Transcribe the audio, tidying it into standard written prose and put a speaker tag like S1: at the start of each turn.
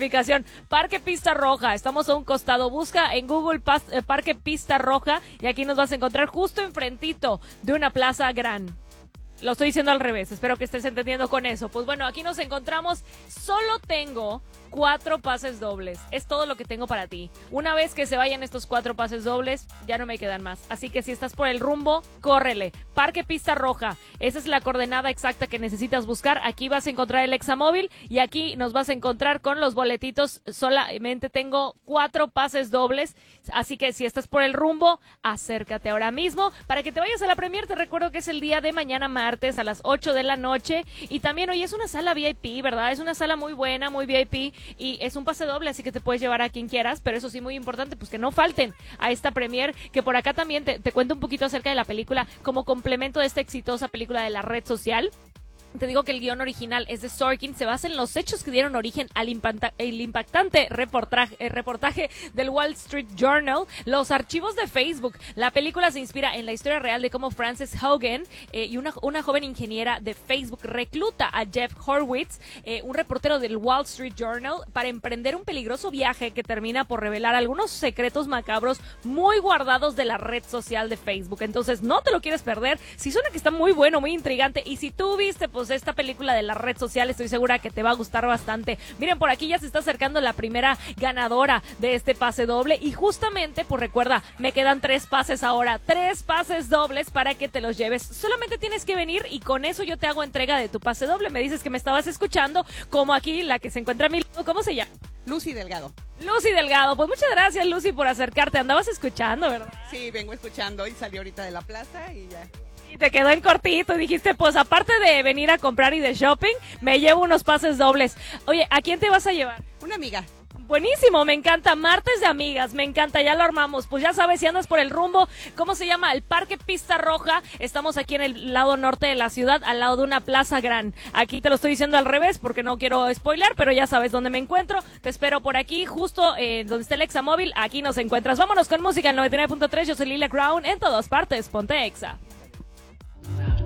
S1: ubicación. Parque Pista Roja, estamos a un costado. Busca en Google Parque Pista Roja y aquí nos vas a encontrar justo enfrentito de una plaza gran. Lo estoy diciendo al revés, espero que estés entendiendo con eso. Pues bueno, aquí nos encontramos. Solo tengo 4 pases dobles. Es todo lo que tengo para ti. Una vez que se vayan estos 4 pases dobles, ya no me quedan más. Así que si estás por el rumbo, córrele. Parque Pista Roja. Esa es la coordenada exacta que necesitas buscar. Aquí vas a encontrar el Examóvil y aquí nos vas a encontrar con los boletitos. Solamente tengo 4 pases dobles. Así que si estás por el rumbo, acércate ahora mismo para que te vayas a la premier. Te recuerdo que es el día de mañana martes a las 8 de la noche. Y también hoy es una sala VIP, ¿verdad? Es una sala muy buena, muy VIP. Y es un pase doble, así que te puedes llevar a quien quieras, pero eso sí, muy importante, pues que no falten a esta premier, que por acá también te cuento un poquito acerca de la película como complemento de esta exitosa película de la red social. Te digo que el guión original es de Sorkin, se basa en los hechos que dieron origen al impactante reportaje del Wall Street Journal, los archivos de Facebook. La película se inspira en la historia real de cómo Frances Haugen y una joven ingeniera de Facebook recluta a Jeff Horowitz, un reportero del Wall Street Journal, para emprender un peligroso viaje que termina por revelar algunos secretos macabros muy guardados de la red social de Facebook. Entonces no te lo quieres perder. Si suena que está muy bueno, muy intrigante, y si tú viste pues esta película de la red social, estoy segura que te va a gustar bastante. Miren, por aquí ya se está acercando la primera ganadora de este pase doble y justamente, pues recuerda, me quedan 3 pases ahora, 3 pases dobles para que te los lleves. Solamente tienes que venir y con eso yo te hago entrega de tu pase doble. Me dices que me estabas escuchando, como aquí la que se encuentra a mi lado. ¿Cómo se llama?
S2: Lucy Delgado.
S1: Lucy Delgado, pues muchas gracias, Lucy, por acercarte. Andabas escuchando, ¿verdad?
S2: Sí, vengo escuchando y salí ahorita de la plaza y ya.
S1: Y te quedó en cortito, dijiste, pues aparte de venir a comprar y de shopping, me llevo unos pases dobles. Oye, ¿a quién te vas a llevar?
S2: Una amiga.
S1: Buenísimo, me encanta, martes de amigas, me encanta, ya lo armamos. Pues ya sabes, si andas por el rumbo, ¿cómo se llama? El Parque Pista Roja. Estamos aquí en el lado norte de la ciudad, al lado de una plaza gran. Aquí te lo estoy diciendo al revés porque no quiero spoiler, pero ya sabes dónde me encuentro. Te espero por aquí, justo donde está el Examóvil, aquí nos encuentras. Vámonos con música en 99.3, yo soy Lilia Crown, en todas partes, ponte Exa.